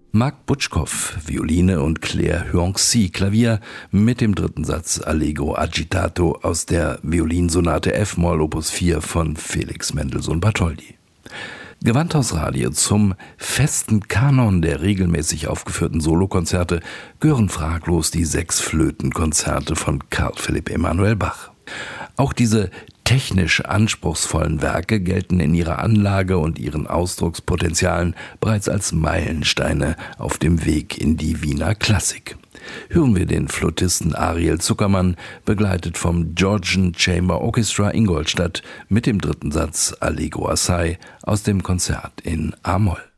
Marc Butschkow, Violine und Claire Huangxi, Klavier mit dem dritten Satz Allegro agitato aus der Violinsonate F-Moll Opus 4 von Felix Mendelssohn Bartholdy. Gewandhausradio. Zum festen Kanon der regelmäßig aufgeführten Solokonzerte gehören fraglos die 6 Flötenkonzerte von Carl Philipp Emanuel Bach. Auch diese technisch anspruchsvollen Werke gelten in ihrer Anlage und ihren Ausdruckspotenzialen bereits als Meilensteine auf dem Weg in die Wiener Klassik. Hören wir den Flötisten Ariel Zuckermann, begleitet vom Georgian Chamber Orchestra Ingolstadt mit dem dritten Satz Allegro assai aus dem Konzert in A-Moll.